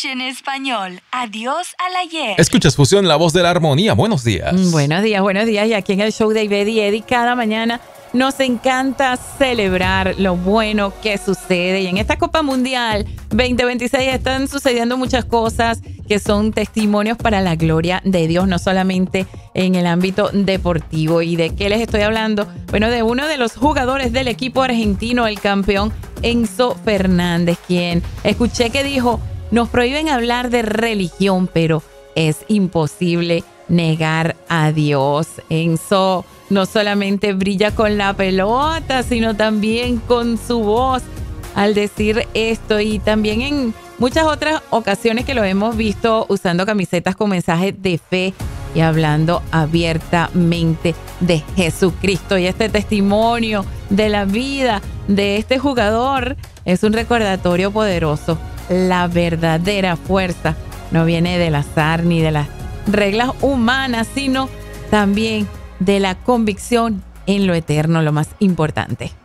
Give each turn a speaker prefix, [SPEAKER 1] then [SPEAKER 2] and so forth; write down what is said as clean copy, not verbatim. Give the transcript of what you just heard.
[SPEAKER 1] Spanish en español. Adiós al ayer.
[SPEAKER 2] Escuchas Fusión, la voz de la armonía. Buenos días.
[SPEAKER 3] Buenos días, buenos días. Y aquí en el show de Ivette y Eddie, cada mañana nos encanta celebrar lo bueno que sucede. Y en esta Copa Mundial 2026 están sucediendo muchas cosas que son testimonios para la gloria de Dios, no solamente en el ámbito deportivo. ¿Y de qué les estoy hablando? Bueno, de uno de los jugadores del equipo argentino, el campeón Enzo Fernández, quien escuché que dijo: nos prohíben hablar de religión, pero es imposible negar a Dios. Enzo no solamente brilla con la pelota, sino también con su voz al decir esto, y también en muchas otras ocasiones que lo hemos visto usando camisetas con mensajes de fe y hablando abiertamente de Jesucristo. Y este testimonio de la vida de este jugador es un recordatorio poderoso. La verdadera fuerza no viene del azar ni de las reglas humanas, sino también de la convicción en lo eterno, lo más importante.